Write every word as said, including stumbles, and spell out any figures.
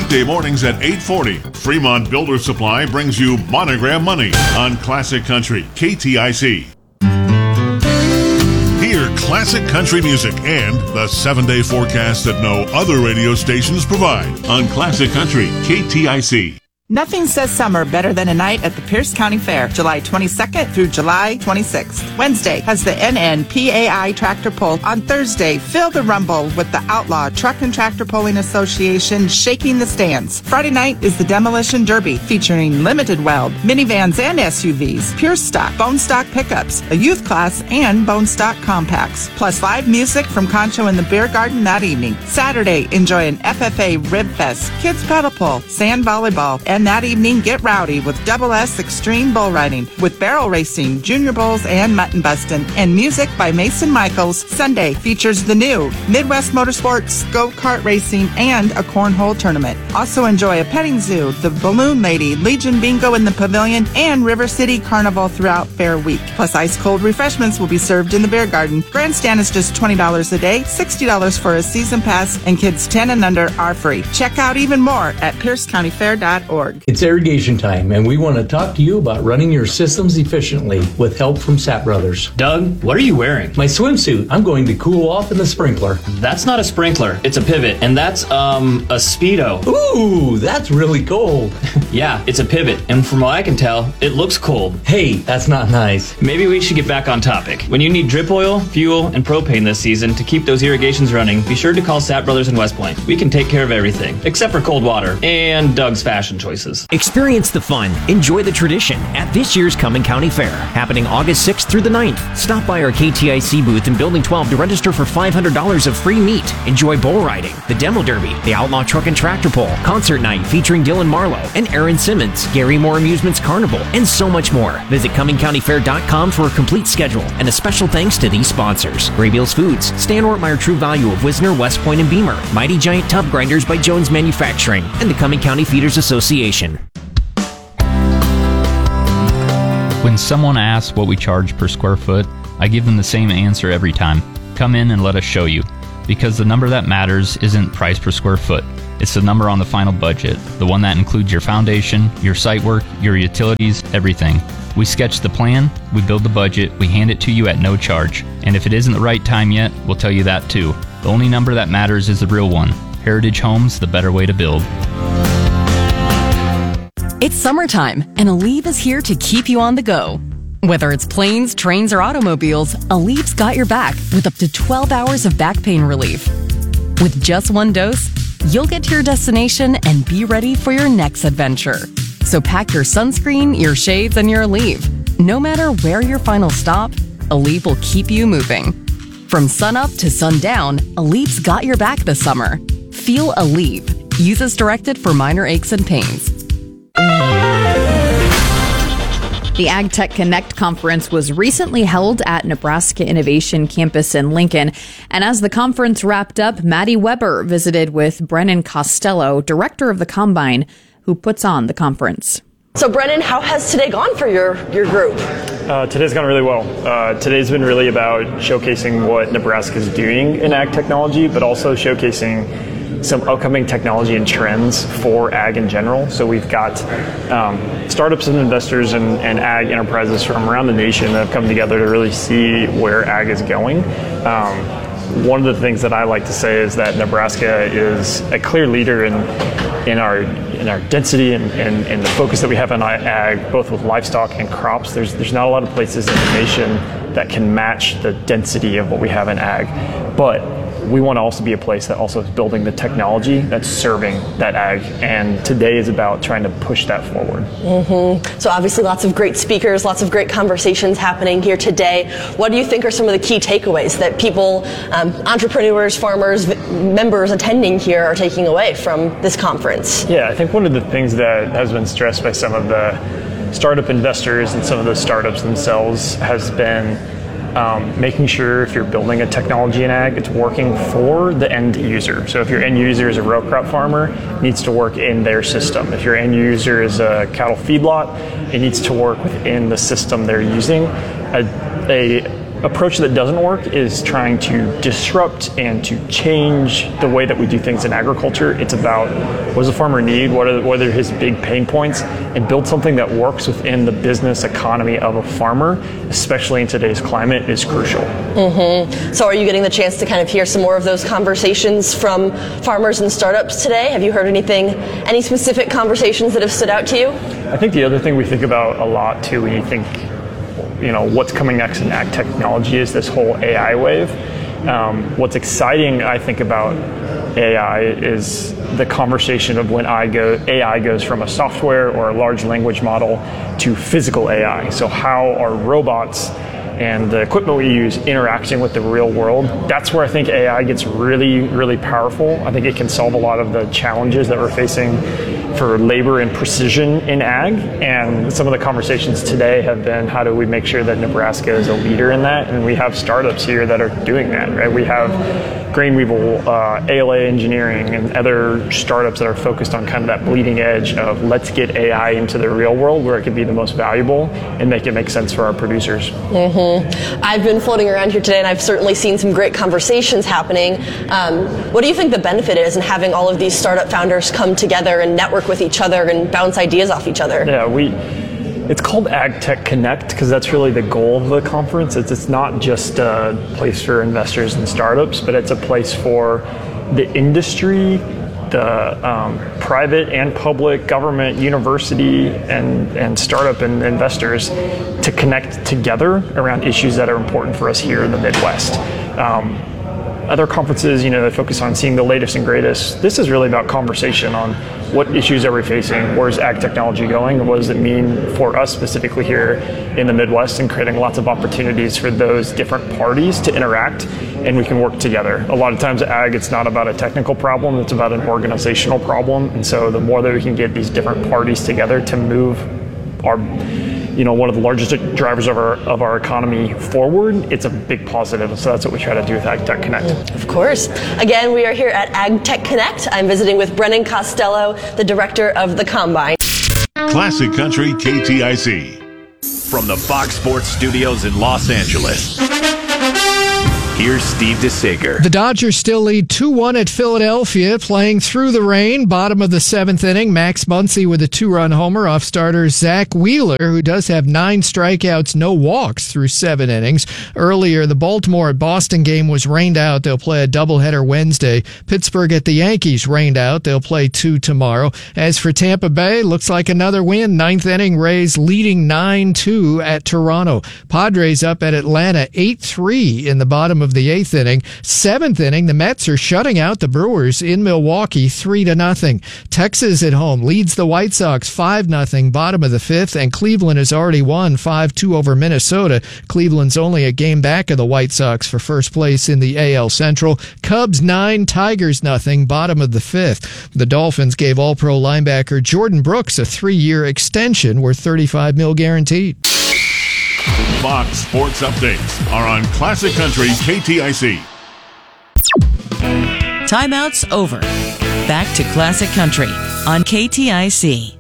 Weekday mornings at eight forty, Fremont Builder Supply brings you Monogram Money on Classic Country, K T I C. Hear classic country music and the seven-day forecast that no other radio stations provide on Classic Country, K T I C. Nothing says summer better than a night at the Pierce County Fair, July twenty-second through July twenty-sixth. Wednesday has the N N P A I Tractor Pull. On Thursday, feel the rumble with the Outlaw Truck and Tractor Pulling Association shaking the stands. Friday night is the Demolition Derby, featuring limited weld, minivans and S U Vs, pure stock, bone stock pickups, a youth class, and bone stock compacts. Plus live music from Concho in the Beer Garden that evening. Saturday, enjoy an F F A Rib Fest, kids pedal pull, sand volleyball, and that evening, get rowdy with Double S Extreme Bull Riding, with barrel racing, junior bulls, and mutton bustin', and music by Mason Michaels. Sunday features the new Midwest Motorsports, go-kart racing, and a cornhole tournament. Also enjoy a petting zoo, the Balloon Lady, Legion Bingo in the Pavilion, and River City Carnival throughout Fair Week. Plus ice-cold refreshments will be served in the Beer Garden. Grandstand is just twenty dollars a day, sixty dollars for a season pass, and kids ten and under are free. Check out even more at pierce county fair dot org. It's irrigation time, and we want to talk to you about running your systems efficiently with help from Sapp Brothers. Doug, what are you wearing? My swimsuit. I'm going to cool off in the sprinkler. That's not a sprinkler. It's a pivot, and that's, um, a Speedo. Ooh, that's really cold. Yeah, it's a pivot, and from what I can tell, it looks cold. Hey, that's not nice. Maybe we should get back on topic. When you need drip oil, fuel, and propane this season to keep those irrigations running, be sure to call Sapp Brothers in West Point. We can take care of everything, except for cold water and Doug's fashion choices. Experience the fun, enjoy the tradition at this year's Cumming County Fair, happening August sixth through the ninth. Stop by our K T I C booth in Building twelve to register for five hundred dollars of free meat. Enjoy bull riding, the demo derby, the Outlaw Truck and Tractor Pull, concert night featuring Dylan Marlowe and Aaron Simmons, Gary Moore Amusements Carnival, and so much more. Visit cumming county fair dot com for a complete schedule, and a special thanks to these sponsors: Graybeals Foods, Stan Ortmeyer True Value of Wisner, West Point, and Beamer, Mighty Giant Tub Grinders by Jones Manufacturing, and the Cumming County Feeders Association. When someone asks what we charge per square foot, I give them the same answer every time. Come in and let us show you. Because the number that matters isn't price per square foot. It's the number on the final budget, the one that includes your foundation, your site work, your utilities, everything. We sketch the plan, we build the budget, we hand it to you at no charge. And if it isn't the right time yet, we'll tell you that too. The only number that matters is the real one. Heritage Homes, the better way to build. It's summertime, and Aleve is here to keep you on the go. Whether it's planes, trains, or automobiles, Aleve's got your back with up to twelve hours of back pain relief. With just one dose, you'll get to your destination and be ready for your next adventure. So pack your sunscreen, your shades, and your Aleve. No matter where your final stop, Aleve will keep you moving. From sunup to sundown, Aleve's got your back this summer. Feel Aleve. Use as directed for minor aches and pains. The AgTech Connect conference was recently held at Nebraska Innovation Campus in Lincoln. And as the conference wrapped up, Maddie Weber visited with Brennan Costello, director of the Combine, who puts on the conference. So Brennan, how has today gone for your, your group? Uh, today's gone really well. Uh, today's been really about showcasing what Nebraska is doing in ag technology, but also showcasing some upcoming technology and trends for ag in general. So we've got um, startups and investors and, and ag enterprises from around the nation that have come together to really see where ag is going. Um, one of the things that I like to say is that Nebraska is a clear leader in in our in our density and, and, and the focus that we have on ag, both with livestock and crops. There's there's not a lot of places in the nation that can match the density of what we have in ag, but we want to also be a place that also is building the technology that's serving that ag, and today is about trying to push that forward. Mm-hmm. So obviously lots of great speakers, lots of great conversations happening here today. What do you think are some of the key takeaways that people, um, entrepreneurs, farmers, v- members attending here are taking away from this conference? Yeah, I think one of the things that has been stressed by some of the startup investors and some of the startups themselves has been Um, making sure if you're building a technology in ag, it's working for the end user. So if your end user is a row crop farmer, it needs to work in their system. If your end user is a cattle feedlot, it needs to work within the system they're using. A, a approach that doesn't work is trying to disrupt and to change the way that we do things in agriculture. It's about what does the farmer need, what are, what are his big pain points, and build something that works within the business economy of a farmer, especially in today's climate, is crucial. Mm-hmm. So are you getting the chance to kind of hear some more of those conversations from farmers and startups today? Have you heard anything, any specific conversations that have stood out to you? I think the other thing we think about a lot too when you think, you know, what's coming next in ag technology is this whole A I wave. Um, what's exciting, I think, about A I is the conversation of when I go, A I goes from a software or a large language model to physical A I. So how are robots and the equipment we use interacting with the real world? That's where I think A I gets really, really powerful. I think it can solve a lot of the challenges that we're facing for labor and precision in ag. And some of the conversations today have been, how do we make sure that Nebraska is a leader in that? And we have startups here that are doing that, right? We have Grainweevil, uh, A L A Engineering, and other startups that are focused on kind of that bleeding edge of let's get A I into the real world where it can be the most valuable and make it make sense for our producers. Mm-hmm. I've been floating around here today and I've certainly seen some great conversations happening. Um, what do you think the benefit is in having all of these startup founders come together and network with each other and bounce ideas off each other? Yeah, we. It's called AgTech Connect because that's really the goal of the conference. It's, it's not just a place for investors and startups, but it's a place for the industry, the um, private and public, government, university, and, and startup and investors to connect together around issues that are important for us here in the Midwest. Um, Other conferences, you know, that focus on seeing the latest and greatest. This is really about conversation on what issues are we facing, where's ag technology going, and what does it mean for us specifically here in the Midwest, and creating lots of opportunities for those different parties to interact, and we can work together. A lot of times ag, it's not about a technical problem, it's about an organizational problem, and so the more that we can get these different parties together to move our, you know, one of the largest drivers of our of our economy forward, it's a big positive. So that's what we try to do with AgTech Connect. Of course. Again, we are here at AgTech Connect. I'm visiting with Brennan Costello, the director of the Combine. Classic Country K T I C. From the Fox Sports Studios in Los Angeles, here's Steve DeSager. The Dodgers still lead two one at Philadelphia, playing through the rain. Bottom of the seventh inning, Max Muncy with a two-run homer off starter Zach Wheeler, who does have nine strikeouts, no walks through seven innings. Earlier, the Baltimore at Boston game was rained out. They'll play a doubleheader Wednesday. Pittsburgh at the Yankees rained out. They'll play two tomorrow. As for Tampa Bay, looks like another win. Ninth inning, Rays leading nine two at Toronto. Padres up at Atlanta eight three in the bottom of the eighth inning. Seventh inning, the Mets are shutting out the Brewers in Milwaukee three to nothing. Texas at home leads the White Sox five nothing, bottom of the fifth, and Cleveland has already won five two over Minnesota. Cleveland's only a game back of the White Sox for first place in the A L Central. Cubs nine, Tigers nothing, bottom of the fifth. The Dolphins gave All-Pro linebacker Jordan Brooks a three-year extension worth thirty-five mil guaranteed. Fox Sports Updates are on Classic Country K T I C. Timeout's over. Back to Classic Country on K T I C.